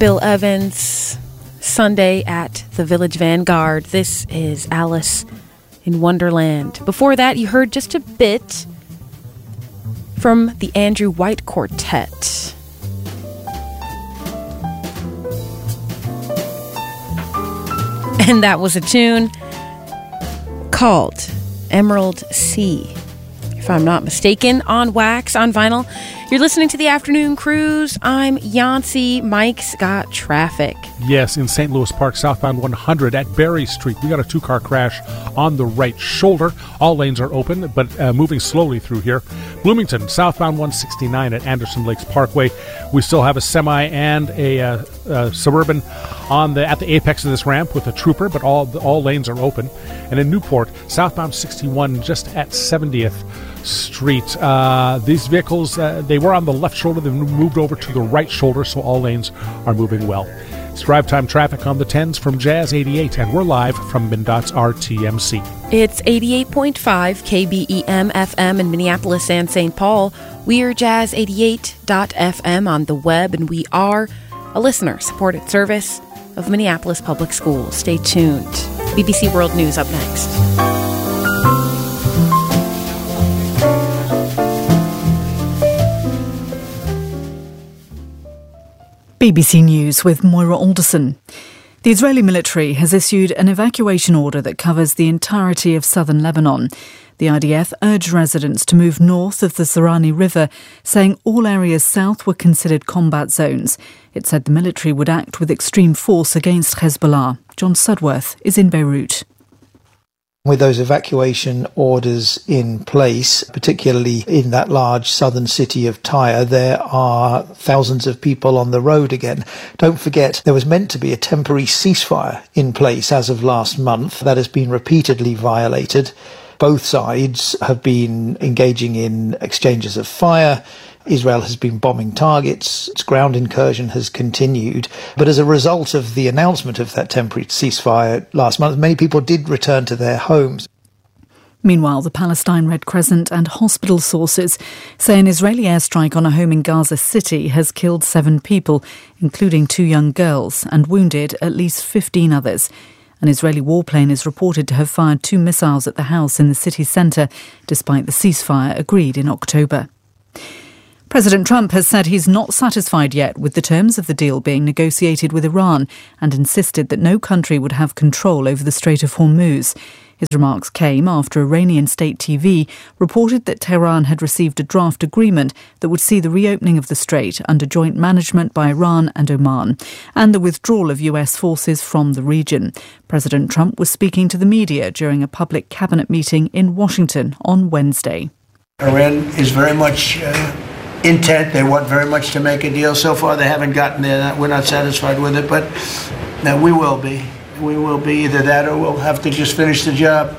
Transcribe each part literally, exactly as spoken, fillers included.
Bill Evans, Sunday at the Village Vanguard. This is Alice in Wonderland. Before that, you heard just a bit from the Andrew White Quartet. And that was a tune called Emerald Sea, if I'm not mistaken, on Wax, on vinyl. You're listening to The Afternoon Cruise. I'm Yancey. Mike's got traffic. Yes, in Saint Louis Park, southbound one hundred at Berry Street. We got a two-car crash on the right shoulder. All lanes are open, but uh, moving slowly through here. Bloomington, southbound one sixty-nine at Anderson Lakes Parkway. We still have a semi and a uh, uh, Suburban on the at the apex of this ramp with a trooper, but all all lanes are open. And in Newport, southbound sixty-one just at seventieth Street. Uh, these vehicles, uh, they were on the left shoulder. They've moved over to the right shoulder, so all lanes are moving well. It's drive time traffic on the tens from Jazz eighty-eight, and we're live from MnDOT's R T M C. It's eighty-eight point five K B E M F M in Minneapolis and Saint Paul. We're Jazz eighty-eight dot F M on the web, and we are a listener-supported service of Minneapolis Public Schools. Stay tuned. B B C World News up next. B B C News with Moira Alderson. The Israeli military has issued an evacuation order that covers the entirety of southern Lebanon. The I D F urged residents to move north of the Zarani River, saying all areas south were considered combat zones. It said the military would act with extreme force against Hezbollah. John Sudworth is in Beirut. With those evacuation orders in place, particularly in that large southern city of Tyre, there are thousands of people on the road again. Don't forget, there was meant to be a temporary ceasefire in place as of last month. That has been repeatedly violated. Both sides have been engaging in exchanges of fire. Israel has been bombing targets. Its ground incursion has continued. But as a result of the announcement of that temporary ceasefire last month, many people did return to their homes. Meanwhile, the Palestine Red Crescent and hospital sources say an Israeli airstrike on a home in Gaza City has killed seven people, including two young girls, and wounded at least fifteen others. An Israeli warplane is reported to have fired two missiles at the house in the city centre, despite the ceasefire agreed in October. President Trump has said he's not satisfied yet with the terms of the deal being negotiated with Iran and insisted that no country would have control over the Strait of Hormuz. His remarks came after Iranian state T V reported that Tehran had received a draft agreement that would see the reopening of the strait under joint management by Iran and Oman and the withdrawal of U S forces from the region. President Trump was speaking to the media during a public cabinet meeting in Washington on Wednesday. Iran is very much uh, intent. They want very much to make a deal. So far, they haven't gotten there. We're not satisfied with it, but now we will be. We will be either that or we'll have to just finish the job.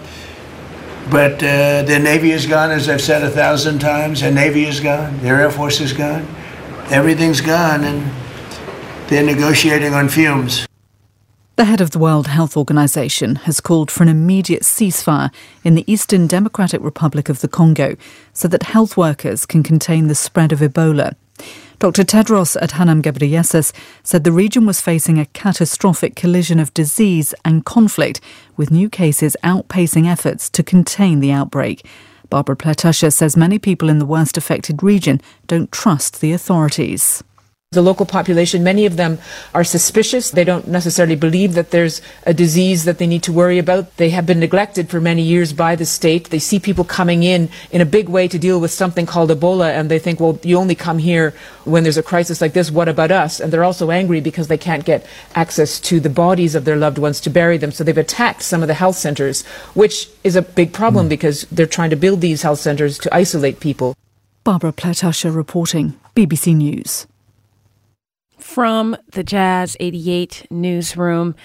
But uh, their Navy is gone, as I've said a thousand times. Their Navy is gone. Their Air Force is gone. Everything's gone, and they're negotiating on fumes. The head of the World Health Organization has called for an immediate ceasefire in the Eastern Democratic Republic of the Congo so that health workers can contain the spread of Ebola. Doctor Tedros Adhanom Ghebreyesus said the region was facing a catastrophic collision of disease and conflict, with new cases outpacing efforts to contain the outbreak. Barbara Pletusha says many people in the worst affected region don't trust the authorities. The local population, many of them are suspicious. They don't necessarily believe that there's a disease that they need to worry about. They have been neglected for many years by the state. They see people coming in in a big way to deal with something called Ebola, and they think, well, you only come here when there's a crisis like this. What about us? And they're also angry because they can't get access to the bodies of their loved ones to bury them. So they've attacked some of the health centers, which is a big problem mm. because they're trying to build these health centers to isolate people. Barbara Pletusha reporting, B B C News. From the Jazz eighty-eight newsroom.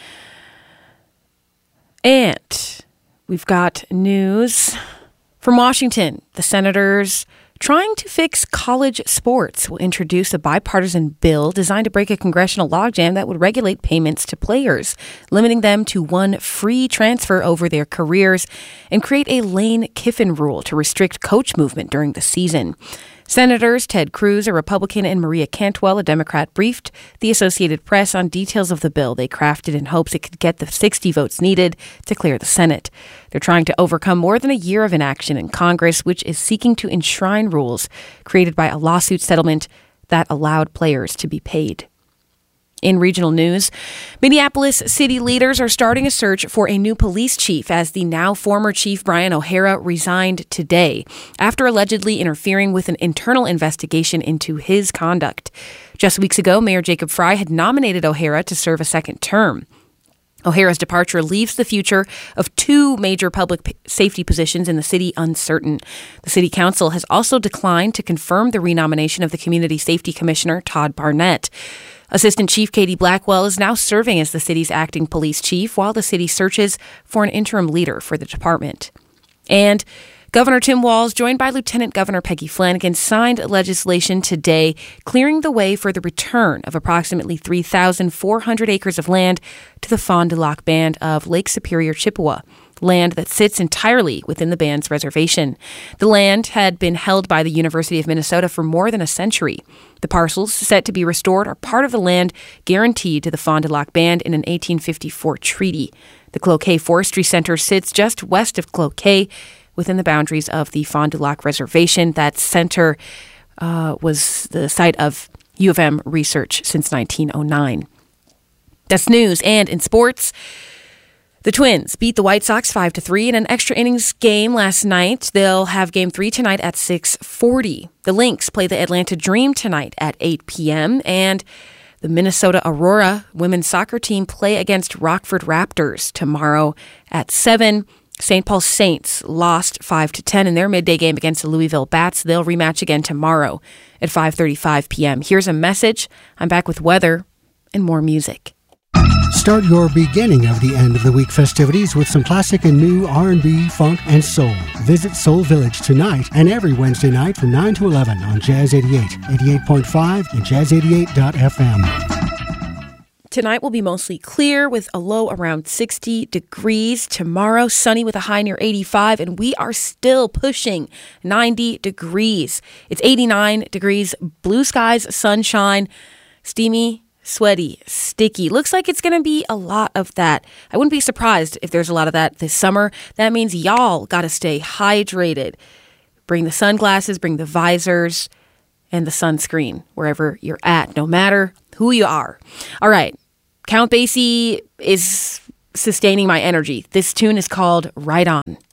And we've got news from Washington. The senators trying to fix college sports will introduce a bipartisan bill designed to break a congressional logjam that would regulate payments to players, limiting them to one free transfer over their careers, and create a Lane Kiffin rule to restrict coach movement during the season. Senators Ted Cruz, a Republican, and Maria Cantwell, a Democrat, briefed the Associated Press on details of the bill they crafted in hopes it could get the sixty votes needed to clear the Senate. They're trying to overcome more than a year of inaction in Congress, which is seeking to enshrine rules created by a lawsuit settlement that allowed players to be paid. In regional news, Minneapolis city leaders are starting a search for a new police chief as the now former chief Brian O'Hara resigned today after allegedly interfering with an internal investigation into his conduct. Just weeks ago, Mayor Jacob Frey had nominated O'Hara to serve a second term. O'Hara's departure leaves the future of two major public safety positions in the city uncertain. The city council has also declined to confirm the renomination of the community safety commissioner, Todd Barnett. Assistant Chief Katie Blackwell is now serving as the city's acting police chief while the city searches for an interim leader for the department. And Governor Tim Walz, joined by Lieutenant Governor Peggy Flanagan, signed legislation today clearing the way for the return of approximately three thousand four hundred acres of land to the Fond du Lac Band of Lake Superior, Chippewa, land that sits entirely within the band's reservation. The land had been held by the University of Minnesota for more than a century. The parcels set to be restored are part of the land guaranteed to the Fond du Lac Band in an eighteen fifty-four treaty. The Cloquet Forestry Center sits just west of Cloquet, within the boundaries of the Fond du Lac Reservation. That center uh, was the site of U of M research since nineteen oh nine. That's news. And in sports, the Twins beat the White Sox five to three in an extra innings game last night. They'll have game three tonight at six forty. The Lynx play the Atlanta Dream tonight at eight p.m. And the Minnesota Aurora women's soccer team play against Rockford Raptors tomorrow at seven. Saint Paul Saints lost five to ten in their midday game against the Louisville Bats. They'll rematch again tomorrow at five thirty-five p.m. Here's a message. I'm back with weather and more music. Start your beginning of the end of the week festivities with some classic and new R and B, funk, and soul. Visit Soul Village tonight and every Wednesday night from nine to eleven on Jazz eighty-eight, eighty-eight point five, and jazz eighty-eight dot f m. Tonight will be mostly clear with a low around sixty degrees. Tomorrow, sunny with a high near eighty-five, and we are still pushing ninety degrees. It's eighty-nine degrees, blue skies, sunshine, steamy, sweaty, sticky. Looks like it's going to be a lot of that. I wouldn't be surprised if there's a lot of that this summer. That means y'all got to stay hydrated. Bring the sunglasses, bring the visors, and the sunscreen wherever you're at, no matter who you are. All right. Count Basie is sustaining my energy. This tune is called Right On.